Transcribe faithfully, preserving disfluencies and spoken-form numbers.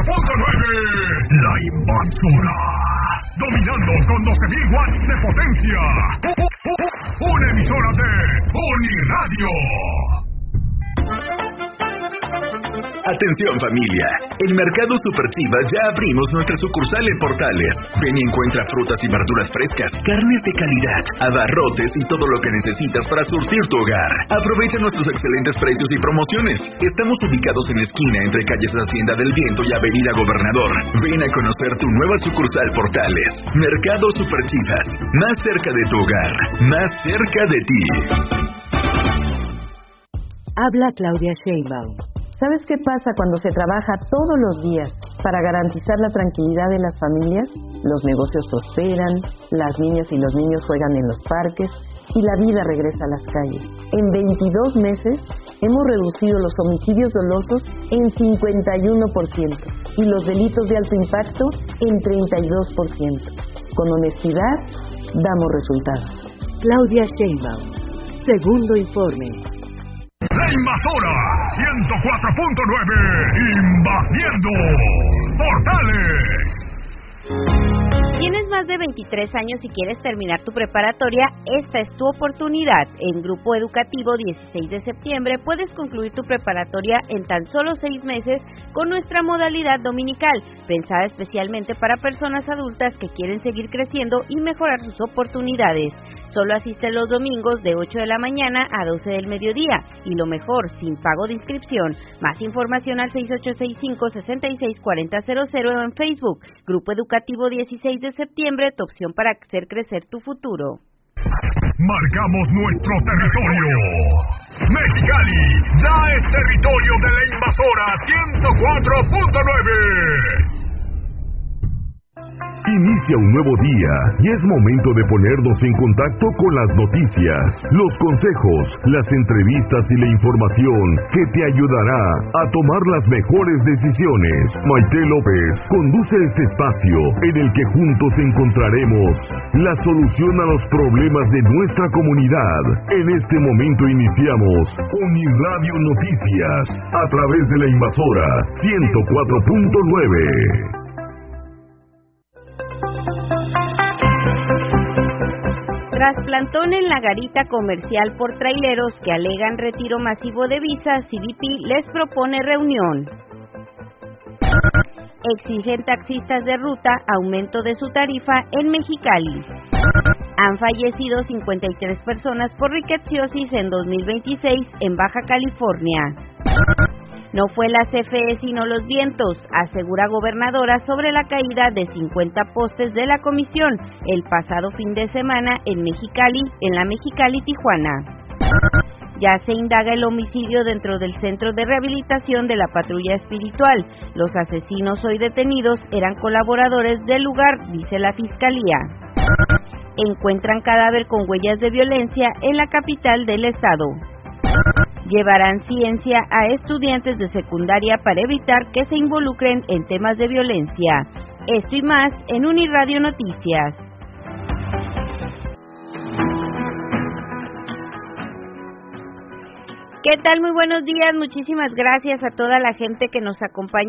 punto nueve. La Invasora. Dominando con doce mil watts de potencia. Una emisora de Uniradio. Atención familia, en Mercado Superchivas ya abrimos nuestra sucursal en Portales. Ven y encuentra frutas y verduras frescas, carnes de calidad, abarrotes y todo lo que necesitas para surtir tu hogar. Aprovecha nuestros excelentes precios y promociones. Estamos ubicados en la esquina entre calles Hacienda del Viento y Avenida Gobernador. Ven a conocer tu nueva sucursal Portales. Mercado Superchivas, más cerca de tu hogar, más cerca de ti. Habla Claudia Sheinbaum. ¿Sabes qué pasa cuando se trabaja todos los días para garantizar la tranquilidad de las familias? Los negocios prosperan, las niñas y los niños juegan en los parques y la vida regresa a las calles. En veintidós meses hemos reducido los homicidios dolosos en cincuenta y uno por ciento y los delitos de alto impacto en treinta y dos por ciento. Con honestidad, damos resultados. Claudia Sheinbaum. Segundo informe. La Invasora ciento cuatro punto nueve, invadiendo Portales. ¿Tienes más de veintitrés años y quieres terminar tu preparatoria? Esta es tu oportunidad. En Grupo Educativo dieciséis de septiembre puedes concluir tu preparatoria en tan solo seis meses con nuestra modalidad dominical, pensada especialmente para personas adultas que quieren seguir creciendo y mejorar sus oportunidades. Solo asiste los domingos de ocho de la mañana a doce del mediodía y lo mejor, sin pago de inscripción. Más información al seis ocho seis cinco, seis seis cuatro cero cero cero o en Facebook. Grupo Educativo dieciséis de septiembre, tu opción para hacer crecer tu futuro. Marcamos nuestro territorio. Mexicali ya es territorio de la Invasora ciento cuatro punto nueve. Inicia un nuevo día y es momento de ponernos en contacto con las noticias, los consejos, las entrevistas y la información que te ayudará a tomar las mejores decisiones. Maite López conduce este espacio en el que juntos encontraremos la solución a los problemas de nuestra comunidad. En este momento iniciamos Uniradio Noticias a través de la Invasora ciento cuatro punto nueve. Tras plantón en la garita comercial por traileros que alegan retiro masivo de visas, C B P les propone reunión. Exigen taxistas de ruta aumento de su tarifa en Mexicali. Han fallecido cincuenta y tres personas por riqueciosis en dos mil veintiséis en Baja California. No fue la C F E sino los vientos, asegura gobernadora sobre la caída de cincuenta postes de la comisión el pasado fin de semana en Mexicali, en la Mexicali Tijuana. Ya se indaga el homicidio dentro del centro de rehabilitación de la patrulla espiritual. Los asesinos hoy detenidos eran colaboradores del lugar, dice la fiscalía. Encuentran cadáver con huellas de violencia en la capital del estado. Llevarán ciencia a estudiantes de secundaria para evitar que se involucren en temas de violencia. Esto y más en Uniradio Noticias. ¿Qué tal? Muy buenos días. Muchísimas gracias a toda la gente que nos acompaña